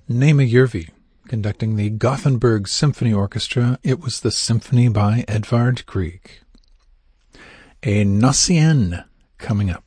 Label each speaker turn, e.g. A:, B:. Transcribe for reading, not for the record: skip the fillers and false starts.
A: Nema Järvi conducting the Gothenburg Symphony Orchestra. It was the symphony by Edvard Grieg. A Gnossienne coming up.